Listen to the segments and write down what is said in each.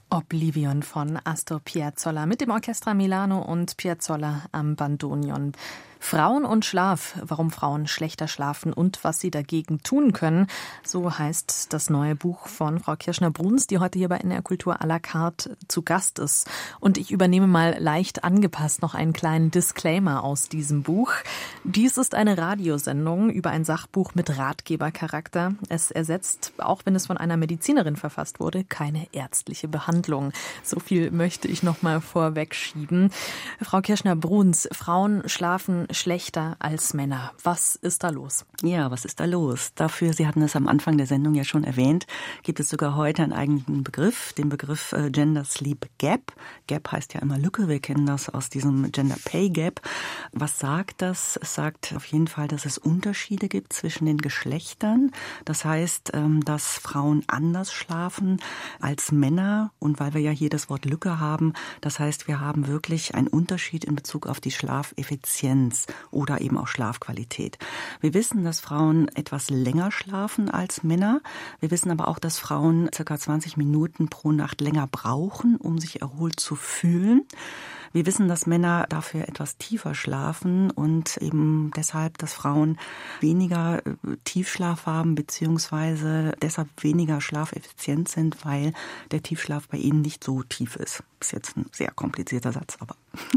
Oblivion von Astor Piazzolla mit dem Orchestra Milano und Piazzolla am Bandonion. Frauen und Schlaf, warum Frauen schlechter schlafen und was sie dagegen tun können. So heißt das neue Buch von Frau Kirschner-Bruns, die heute hier bei NDR Kultur à la carte zu Gast ist. Und ich übernehme mal leicht angepasst noch einen kleinen Disclaimer aus diesem Buch. Dies ist eine Radiosendung über ein Sachbuch mit Ratgebercharakter. Es ersetzt, auch wenn es von einer Medizinerin verfasst wurde, keine ärztliche Behandlung. So viel möchte ich noch mal vorwegschieben. Frau Kirschner-Bruns, Frauen schlafen schlechter als Männer. Was ist da los? Ja, was ist da los? Dafür, Sie hatten es am Anfang der Sendung ja schon erwähnt, gibt es sogar heute einen eigenen Begriff, den Begriff Gender Sleep Gap. Gap heißt ja immer Lücke, wir kennen das aus diesem Gender Pay Gap. Was sagt das? Es sagt auf jeden Fall, dass es Unterschiede gibt zwischen den Geschlechtern. Das heißt, dass Frauen anders schlafen als Männer. Und weil wir ja hier das Wort Lücke haben, das heißt, wir haben wirklich einen Unterschied in Bezug auf die Schlafeffizienz oder eben auch Schlafqualität. Wir wissen, dass Frauen etwas länger schlafen als Männer. Wir wissen aber auch, dass Frauen ca. 20 Minuten pro Nacht länger brauchen, um sich erholt zu fühlen. Wir wissen, dass Männer dafür etwas tiefer schlafen und eben deshalb, dass Frauen weniger Tiefschlaf haben beziehungsweise deshalb weniger schlafeffizient sind, weil der Tiefschlaf bei ihnen nicht so tief ist. Ist jetzt ein sehr komplizierter Satz, aber...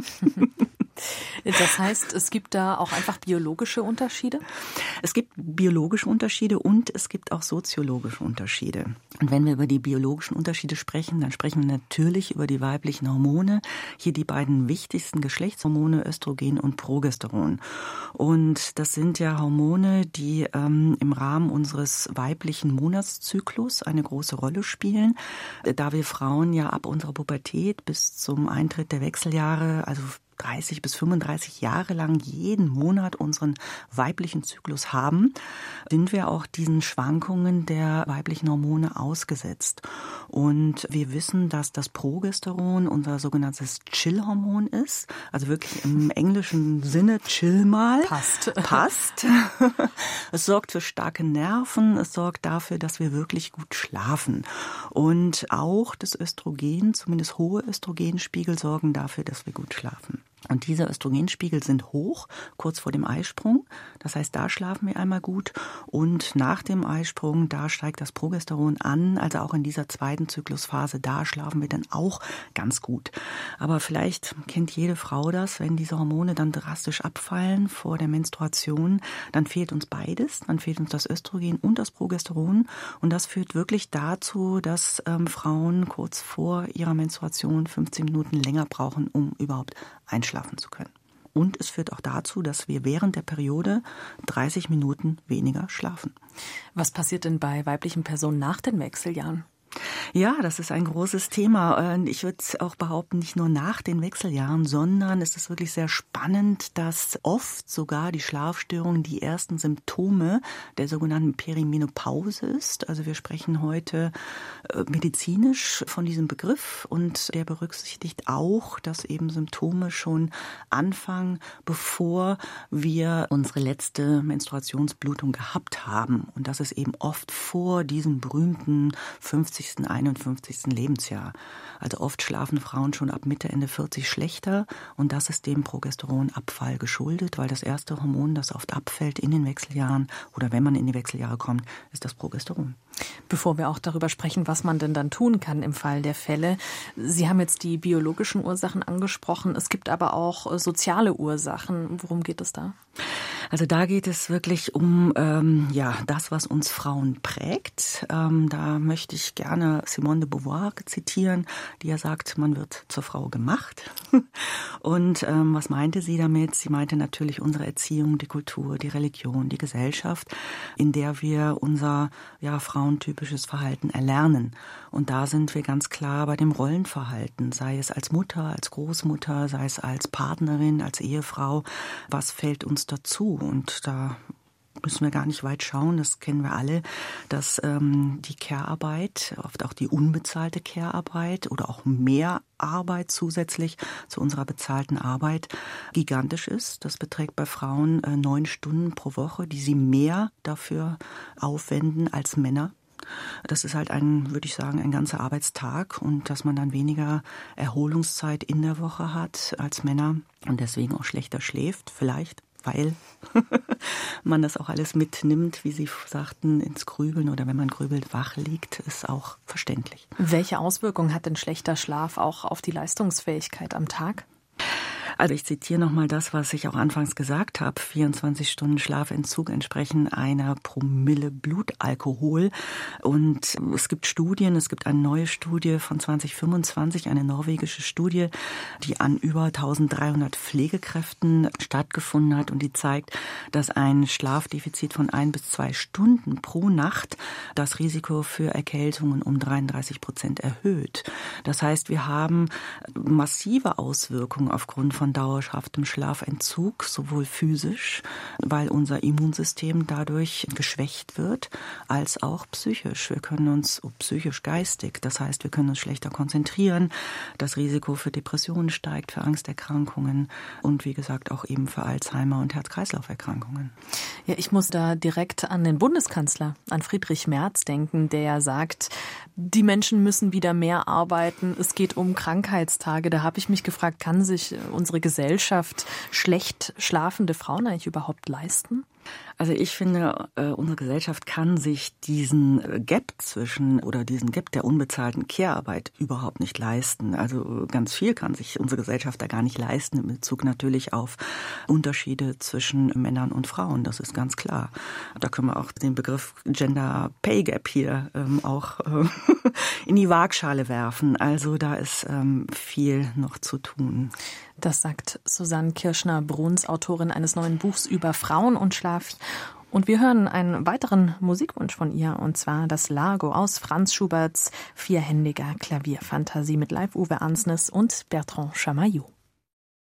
Das heißt, es gibt da auch einfach biologische Unterschiede? Es gibt biologische Unterschiede und es gibt auch soziologische Unterschiede. Und wenn wir über die biologischen Unterschiede sprechen, dann sprechen wir natürlich über die weiblichen Hormone. Hier die beiden wichtigsten Geschlechtshormone, Östrogen und Progesteron. Und das sind ja Hormone, die im Rahmen unseres weiblichen Monatszyklus eine große Rolle spielen. Da wir Frauen ja ab unserer Pubertät bis zum Eintritt der Wechseljahre, also 30 bis 35 Jahre lang jeden Monat unseren weiblichen Zyklus haben, sind wir auch diesen Schwankungen der weiblichen Hormone ausgesetzt. Und wir wissen, dass das Progesteron unser sogenanntes Chill-Hormon ist. Also wirklich im englischen Sinne chill mal. Passt. Es sorgt für starke Nerven. Es sorgt dafür, dass wir wirklich gut schlafen. Und auch das Östrogen, zumindest hohe Östrogenspiegel, sorgen dafür, dass wir gut schlafen. Und diese Östrogenspiegel sind hoch, kurz vor dem Eisprung. Das heißt, da schlafen wir einmal gut. Und nach dem Eisprung, da steigt das Progesteron an. Also auch in dieser zweiten Zyklusphase, da schlafen wir dann auch ganz gut. Aber vielleicht kennt jede Frau das, wenn diese Hormone dann drastisch abfallen vor der Menstruation, dann fehlt uns beides. Dann fehlt uns das Östrogen und das Progesteron. Und das führt wirklich dazu, dass Frauen kurz vor ihrer Menstruation 15 Minuten länger brauchen, um überhaupt einschlafen zu können. Und es führt auch dazu, dass wir während der Periode 30 Minuten weniger schlafen. Was passiert denn bei weiblichen Personen nach den Wechseljahren? Ja, das ist ein großes Thema. Ich würde auch behaupten, nicht nur nach den Wechseljahren, sondern es ist wirklich sehr spannend, dass oft sogar die Schlafstörung die ersten Symptome der sogenannten Perimenopause ist. Also wir sprechen heute medizinisch von diesem Begriff und der berücksichtigt auch, dass eben Symptome schon anfangen, bevor wir unsere letzte Menstruationsblutung gehabt haben. Und das ist eben oft vor diesem berühmten 50. 51. Lebensjahr. Also oft schlafen Frauen schon ab Mitte, Ende 40 schlechter und das ist dem Progesteronabfall geschuldet, weil das erste Hormon, das oft abfällt in den Wechseljahren oder wenn man in die Wechseljahre kommt, ist das Progesteron. Bevor wir auch darüber sprechen, was man denn dann tun kann im Fall der Fälle. Sie haben jetzt die biologischen Ursachen angesprochen. Es gibt aber auch soziale Ursachen. Worum geht es da? Also da geht es wirklich um das, was uns Frauen prägt. Da möchte ich gerne Simone de Beauvoir zitieren, die ja sagt, man wird zur Frau gemacht. Und was meinte sie damit? Sie meinte natürlich unsere Erziehung, die Kultur, die Religion, die Gesellschaft, in der wir unser frauentypisches Verhalten erlernen. Und da sind wir ganz klar bei dem Rollenverhalten, sei es als Mutter, als Großmutter, sei es als Partnerin, als Ehefrau. Was fällt uns dazu? Und da müssen wir gar nicht weit schauen, das kennen wir alle, dass die Care-Arbeit, oft auch die unbezahlte Care-Arbeit oder auch mehr Arbeit zusätzlich zu unserer bezahlten Arbeit gigantisch ist. Das beträgt bei Frauen 9 Stunden pro Woche, die sie mehr dafür aufwenden als Männer. Das ist halt würde ich sagen, ein ganzer Arbeitstag und dass man dann weniger Erholungszeit in der Woche hat als Männer und deswegen auch schlechter schläft, vielleicht, weil man das auch alles mitnimmt, wie Sie sagten, ins Grübeln oder wenn man grübelt, wach liegt, ist auch verständlich. Welche Auswirkungen hat denn schlechter Schlaf auch auf die Leistungsfähigkeit am Tag? Also ich zitiere nochmal das, was ich auch anfangs gesagt habe. 24 Stunden Schlafentzug entsprechen einer Promille Blutalkohol. Und es gibt Studien, es gibt eine neue Studie von 2025, eine norwegische Studie, die an über 1300 Pflegekräften stattgefunden hat und die zeigt, dass ein Schlafdefizit von 1 bis 2 Stunden pro Nacht das Risiko für Erkältungen um 33% erhöht. Das heißt, wir haben massive Auswirkungen aufgrund von dauerhaftem Schlafentzug, sowohl physisch, weil unser Immunsystem dadurch geschwächt wird, als auch psychisch. Wir können uns psychisch-geistig, das heißt, wir können uns schlechter konzentrieren. Das Risiko für Depressionen steigt, für Angsterkrankungen und wie gesagt auch eben für Alzheimer und Herz-Kreislauf-Erkrankungen. Ja, ich muss da direkt an den Bundeskanzler, an Friedrich Merz denken, der ja sagt, die Menschen müssen wieder mehr arbeiten, es geht um Krankheitstage. Da habe ich mich gefragt, kann sich unsere Gesellschaft schlecht schlafende Frauen eigentlich überhaupt leisten? Also ich finde, unsere Gesellschaft kann sich diesen Gap diesen Gap der unbezahlten Care-Arbeit überhaupt nicht leisten. Also ganz viel kann sich unsere Gesellschaft da gar nicht leisten in Bezug natürlich auf Unterschiede zwischen Männern und Frauen. Das ist ganz klar. Da können wir auch den Begriff Gender Pay Gap hier auch in die Waagschale werfen. Also da ist viel noch zu tun. Das sagt Susanne Kirschner-Bruns, Autorin eines neuen Buchs über Frauen und Schlaf. Und wir hören einen weiteren Musikwunsch von ihr, und zwar das Largo aus Franz Schuberts vierhändiger Klavierfantasie mit Live Uwe Ansnes und Bertrand Chamaillot.